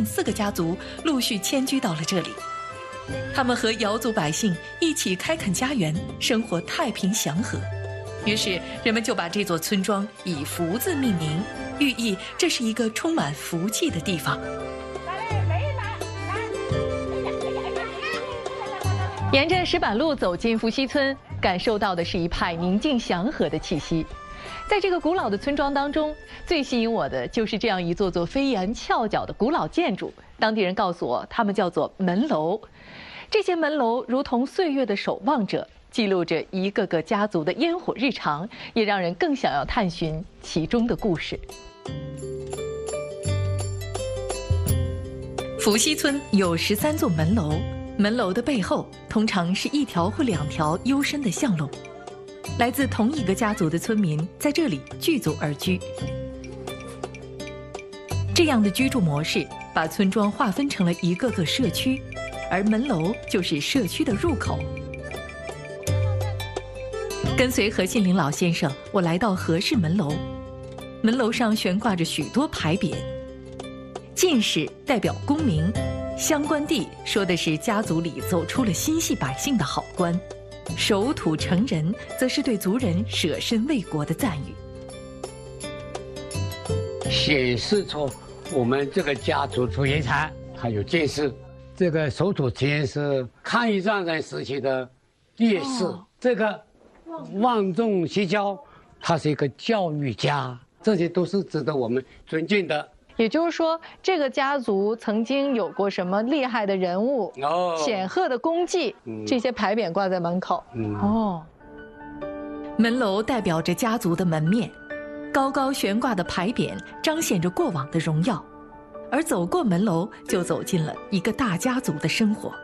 4个家族陆续迁居到了这里。他们和瑶族百姓一起开垦家园，生活太平祥和。于是人们就把这座村庄以福字命名，寓意这是一个充满福气的地方。沿着石板路走进伏羲村，感受到的是一派宁静祥和的气息。在这个古老的村庄当中，最吸引我的就是这样一座座飞檐翘角的古老建筑。当地人告诉我，它们叫做门楼。这些门楼如同岁月的守望者，记录着一个个家族的烟火日常，也让人更想要探寻其中的故事。伏羲村有13座门楼，门楼的背后通常是1条或2条幽深的巷弄。来自同一个家族的村民在这里聚族而居。这样的居住模式把村庄划分成了一个个社区，而门楼就是社区的入口。跟随何信林老先生，我来到何氏门楼。门楼上悬挂着许多牌匾，进士代表功名，乡官地说的是家族里走出了心系百姓的好官，守土成人则是对族人舍身为国的赞誉， 显示出我们这个家族出人才，还有见识。这个守土成人是抗日战争时期的烈士，这个望重西郊，他是一个教育家，这些都是值得我们尊敬的。 也就是说，这个家族曾经有过什么厉害的人物、显赫的功绩，这些牌匾挂在门口。 门楼代表着家族的门面，高高悬挂的牌匾彰显着过往的荣耀，而走过门楼，就走进了一个大家族的生活。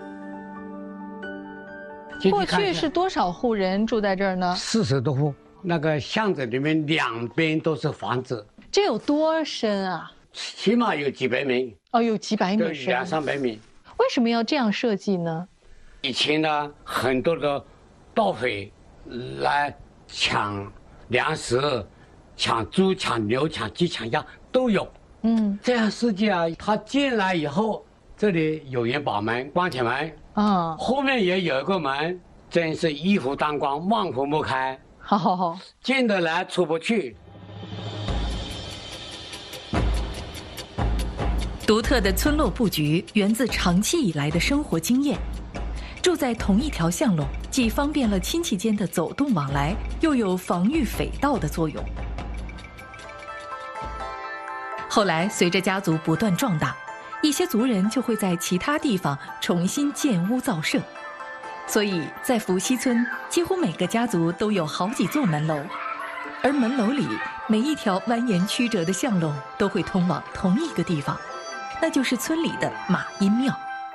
过去是多少户人住在这儿呢 ？40多户，那个巷子里面2边都是房子。 这有多深啊？ 起码有几百米。 哦，有几百米深 ，200-300米。 为什么要这样设计呢？ 以前呢，很多的盗匪来抢粮食、抢猪、抢牛、抢鸡、抢鸭都有。这样设计啊，他进来以后，这里有人把门关起门，后面也有一个门，真是一夫当关，万夫莫开。 好， 进得来出不去。 独特的村落布局源自长期以来的生活经验。住在同一条巷弄，既方便了亲戚间的走动往来，又有防御匪盗的作用。后来，随着家族不断壮大，一些族人就会在其他地方重新建屋造舍，所以在伏羲村，几乎每个家族都有好几座门楼，而门楼里每一条蜿蜒曲折的巷弄都会通往同一个地方，那就是村里的马阴庙。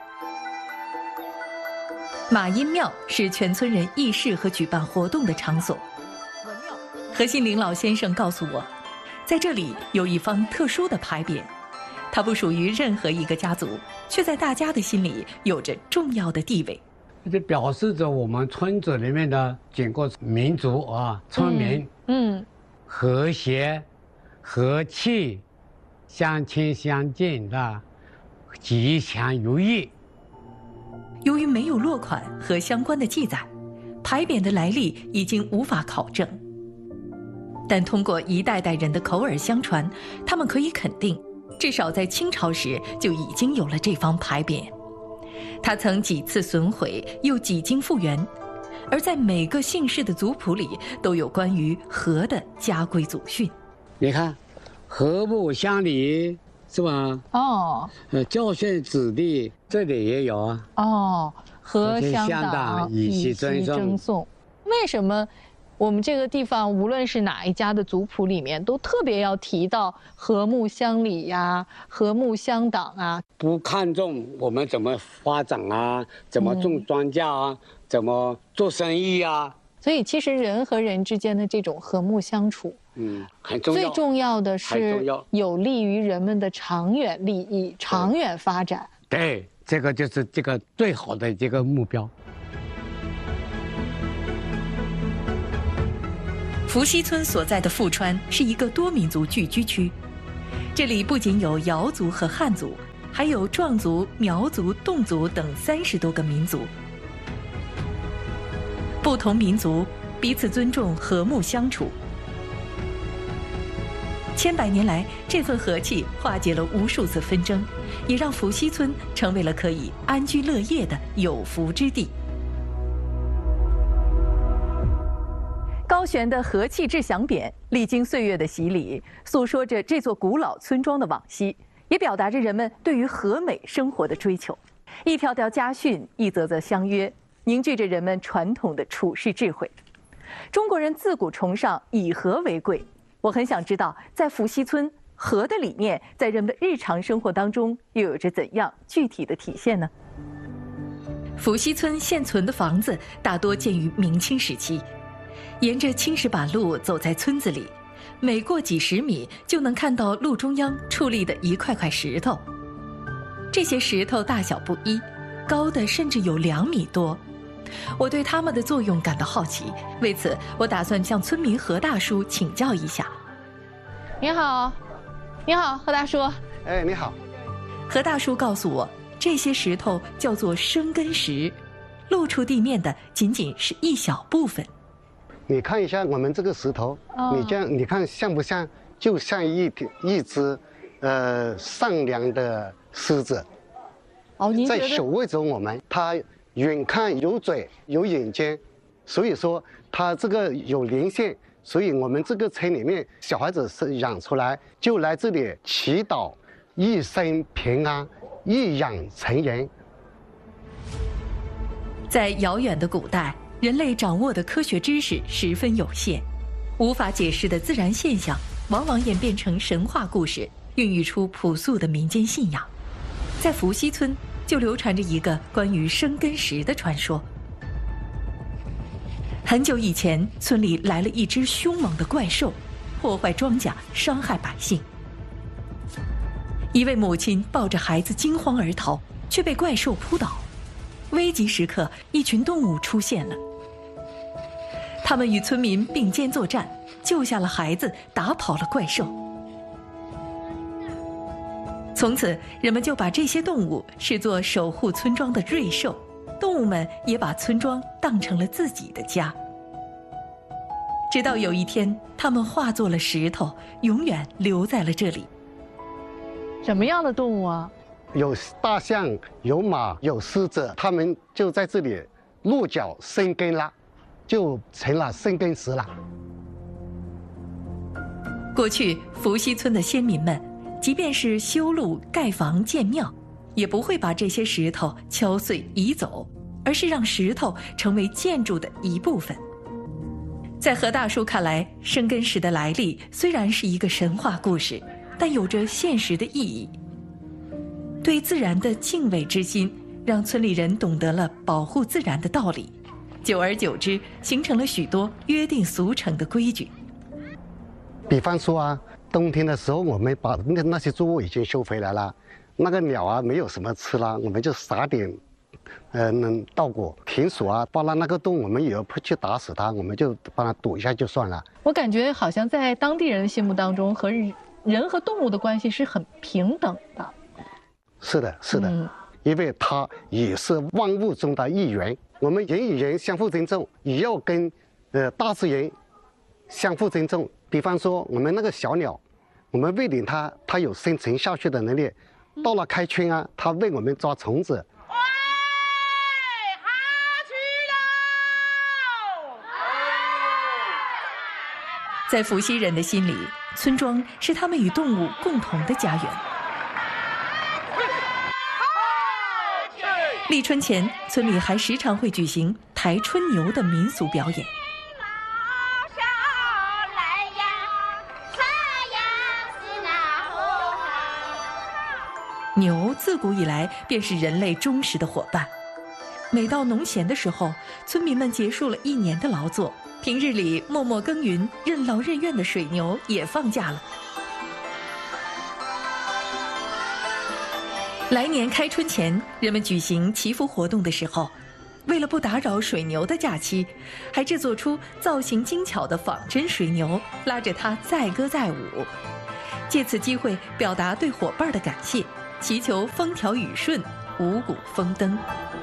马阴庙是全村人议事和举办活动的场所。何信林老先生告诉我，在这里有一方特殊的牌匾，它不属于任何一个家族，却在大家的心里有着重要的地位。 这表示着我们村子里面的整个民族村民，和谐、和气、相亲相近的，吉祥如意。 由于没有落款和相关的记载，牌匾的来历已经无法考证。但通过一代代人的口耳相传，他们可以肯定，至少在清朝时就已经有了这方牌匾。它曾几次损毁，又几经复原，而在每个姓氏的族谱里都有关于和的家规祖训。 你看，和睦乡里是吧？教训子弟，这里也有啊。 和乡党，以习争颂。为什么我们这个地方无论是哪一家的族谱里面，都特别要提到和睦乡里呀、和睦乡党啊？ 不看重我们怎么发展啊，怎么种庄稼啊，怎么做生意啊。 所以其实人和人之间的这种和睦相处， 很重要。 最重要的是有利于人们的长远利益、长远发展。 对，这个就是这个最好的这个目标。 伏羲村所在的富川是一个多民族聚居区，这里不仅有瑶族和汉族， 还有壮族、苗族、侗族等30多个民族。不同民族彼此尊重，和睦相处。千百年来，这份和气化解了无数次纷争，也让伏羲村成为了可以安居乐业的有福之地。高悬的和气志祥匾，历经岁月的洗礼，诉说着这座古老村庄的往昔，也表达着人们对于和美生活的追求。一条条家训，一则则相约，凝聚着人们传统的处世智慧。中国人自古崇尚以和为贵，我很想知道，在伏羲村，和的理念在人们的日常生活当中又有着怎样具体的体现呢？伏羲村现存的房子大多建于明清时期，沿着青石板路走在村子里，每过几十米就能看到路中央矗立的一块块石头。这些石头大小不一，高的甚至有2米多。我对它们的作用感到好奇，为此我打算向村民何大叔请教一下。你好，你好，何大叔。 哎，你好。 何大叔告诉我，这些石头叫做生根石，露出地面的仅仅是一小部分。 你看一下我们这个石头，你这样你看像不像？就像一只善良的狮子，在守卫着我们。它远看有嘴有眼睛，所以说它这个有连线，所以我们这个村里面小孩子是养出来就来这里祈祷一生平安，一养成人。 在遥远的古代，人类掌握的科学知识十分有限，无法解释的自然现象往往演变成神话故事，孕育出朴素的民间信仰。在伏羲村就流传着一个关于生根石的传说。很久以前，村里来了一只凶猛的怪兽，破坏庄稼，伤害百姓。一位母亲抱着孩子惊慌而逃，却被怪兽扑倒。危急时刻，一群动物出现了，他们与村民并肩作战，救下了孩子，打跑了怪兽。从此，人们就把这些动物视作守护村庄的瑞兽，动物们也把村庄当成了自己的家。直到有一天，它们化作了石头，永远留在了这里。 什么样的动物啊？ 有大象，有马，有狮子，它们就在这里落脚生根了，就成了生根石了。 过去，伏羲村的先民们，即便是修路、盖房、建庙，也不会把这些石头敲碎移走，而是让石头成为建筑的一部分。在何大叔看来，生根石的来历虽然是一个神话故事，但有着现实的意义。对自然的敬畏之心，让村里人懂得了保护自然的道理，久而久之，形成了许多约定俗成的规矩。 比方说啊，冬天的时候，我们把那些作物已经收回来了，那个鸟啊没有什么吃了，我们就撒点稻谷、田鼠啊，把那个洞我们也不去打死它，我们就把它堵一下就算了。 我感觉好像在当地人的心目当中，和人和动物的关系是很平等的。 是的，是的，因为它也是万物中的一员。我们人与人相互尊重，也要跟大自然相互尊重。比方说，我们那个小鸟，我们喂领它，它有生存下去的能力。到了开春啊，它为我们抓虫子。 在伏羲人的心里，村庄是他们与动物共同的家园。立春前，村里还时常会举行抬春牛的民俗表演。牛自古以来便是人类忠实的伙伴。每到农闲的时候，村民们结束了一年的劳作，平日里默默耕耘、任劳任怨的水牛也放假了。来年开春前，人们举行祈福活动的时候，为了不打扰水牛的假期，还制作出造型精巧的仿真水牛，拉着它载歌载舞，借此机会表达对伙伴的感谢， 祈求风调雨顺，五谷丰登。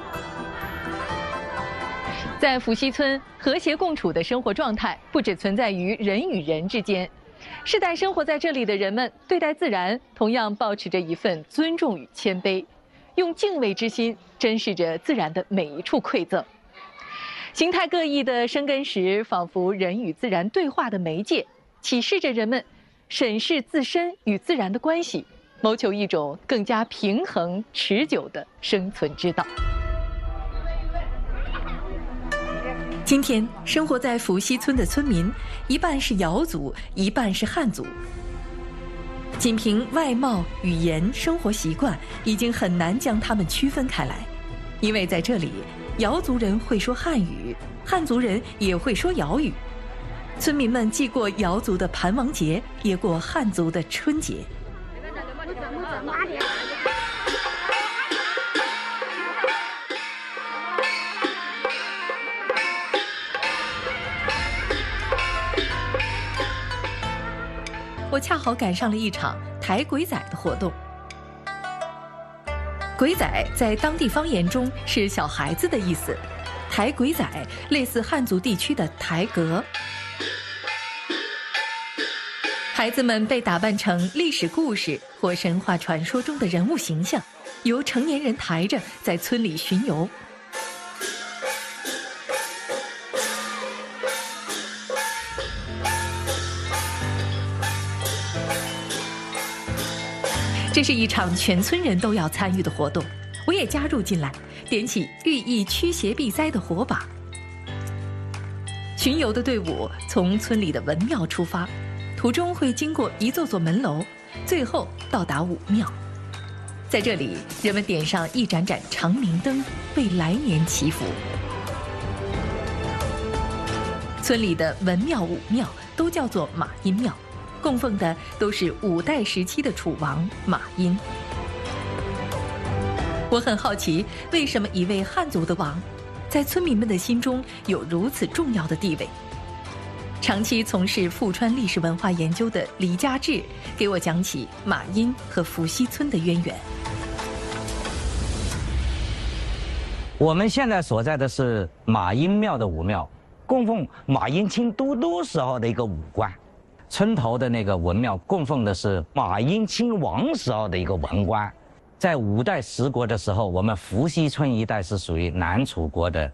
在伏羲村，和谐共处的生活状态不只存在于人与人之间，世代生活在这里的人们对待自然同样保持着一份尊重与谦卑，用敬畏之心珍视着自然的每一处馈赠。形态各异的生根石仿佛人与自然对话的媒介，启示着人们审视自身与自然的关系，谋求一种更加平衡持久的生存之道。今天生活在伏羲村的村民，一半是瑶族，一半是汉族。仅凭外貌、语言、生活习惯，已经很难将他们区分开来。因为在这里，瑶族人会说汉语，汉族人也会说瑶语。村民们既过瑶族的盘王节，也过汉族的春节。我恰好赶上了一场抬鬼仔的活动。鬼仔在当地方言中是小孩子的意思，抬鬼仔类似汉族地区的抬革。孩子们被打扮成历史故事或神话传说中的人物形象，由成年人抬着在村里巡游。这是一场全村人都要参与的活动，我也加入进来，点起寓意驱邪避灾的火把。巡游的队伍从村里的文庙出发，途中会经过一座座门楼，最后到达武庙。在这里，人们点上一盏盏长明灯，为来年祈福。村里的文庙、武庙都叫做马阴庙，供奉的都是5代时期的楚王马殷。我很好奇，为什么一位汉族的王，在村民们的心中有如此重要的地位？长期从事富川历史文化研究的黎家志给我讲起马殷和伏羲村的渊源。 我们现在所在的是马殷庙的武庙，供奉马殷清都督时候的一个武官。村头的那个文庙供奉的是马殷亲王时候的一个文官。在5代十国的时候，我们伏羲村一带是属于南楚国的。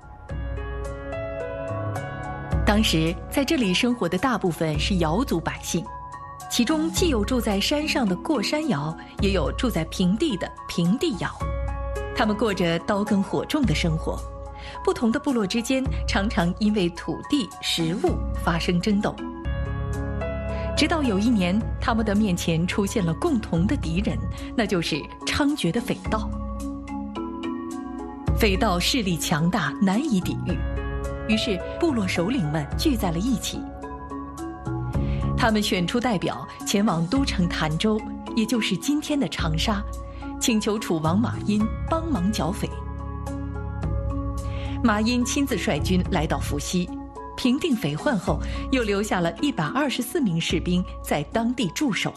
当时在这里生活的大部分是瑶族百姓，其中既有住在山上的过山瑶，也有住在平地的平地瑶。他们过着刀耕火种的生活，不同的部落之间常常因为土地、食物发生争斗。直到有一年，他们的面前出现了共同的敌人，那就是猖獗的匪盗。匪盗势力强大，难以抵御，于是部落首领们聚在了一起。他们选出代表前往都城潭州，也就是今天的长沙，请求楚王马殷帮忙剿匪。马殷亲自率军来到伏羲，平定匪患后，又留下了124名士兵在当地驻守。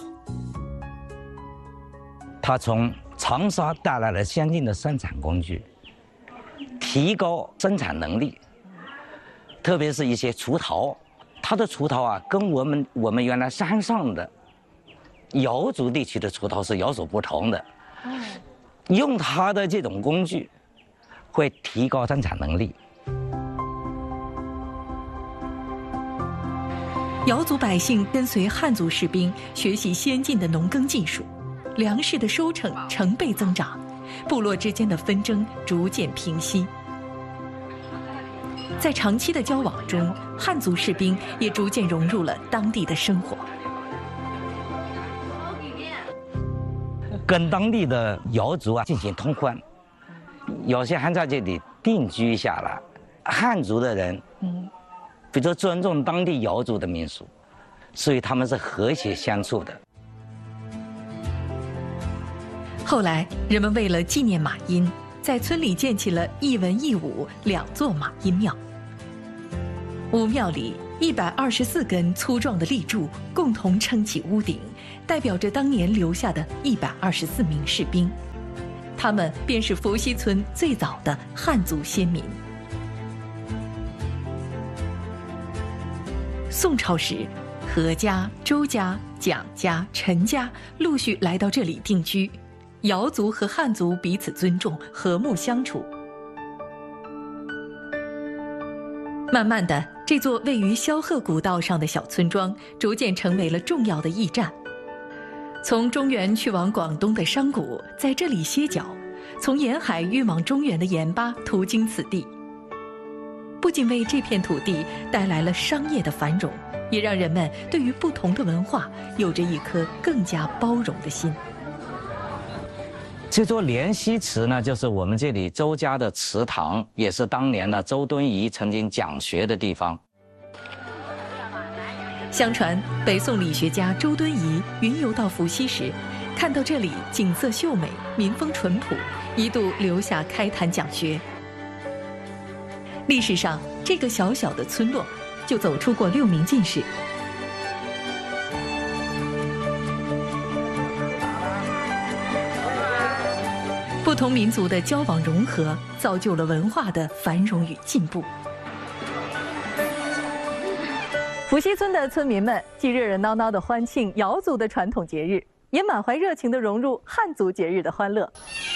他从长沙带来了先进的生产工具，提高生产能力，特别是一些锄头，他的锄头啊，跟我们原来山上的瑶族地区的锄头是有所不同的。用他的这种工具，会提高生产能力。 瑶族百姓跟随汉族士兵学习先进的农耕技术，粮食的收成成倍增长，部落之间的纷争逐渐平息。在长期的交往中，汉族士兵也逐渐融入了当地的生活， 跟当地的瑶族啊进行通婚，有些还在这里定居下来。汉族的人，比如尊重当地瑶族的民俗，所以他们是和谐相处的。 后来，人们为了纪念马殷，在村里建起了一文一武2座马殷庙。武庙里124根粗壮的立柱共同撑起屋顶， 代表着当年留下的124名士兵，他们便是伏羲村最早的汉族先民。宋朝时，何家、周家、蒋家、陈家陆续来到这里定居，瑶族和汉族彼此尊重，和睦相处。慢慢的，这座位于萧鹤古道上的小村庄逐渐成为了重要的驿站。从中原去往广东的商贾在这里歇脚，从沿海运往中原的盐巴途经此地。不仅为这片土地带来了商业的繁荣，也让人们对于不同的文化有着一颗更加包容的心。 这座莲溪祠呢，就是我们这里周家的祠堂，也是当年呢周敦颐曾经讲学的地方。 相传北宋理学家周敦颐云游到伏羲时，看到这里景色秀美，民风淳朴，一度留下开坛讲学。历史上，这个小小的村落就走出过6名进士。不同民族的交往融合，造就了文化的繁荣与进步。伏羲村的村民们既热热闹闹地欢庆瑶族的传统节日，也满怀热情地融入汉族节日的欢乐。